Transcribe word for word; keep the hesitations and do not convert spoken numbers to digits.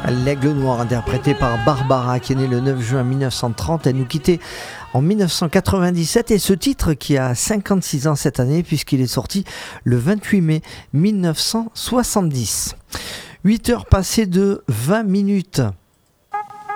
L'Aigle Noir, interprété par Barbara, qui est née le neuf juin mille neuf cent trente. Elle nous quittait en mille neuf cent quatre-vingt-dix-sept. Et ce titre qui a cinquante-six ans cette année, puisqu'il est sorti le vingt-huit mai mille neuf cent soixante-dix. huit heures passées de vingt minutes.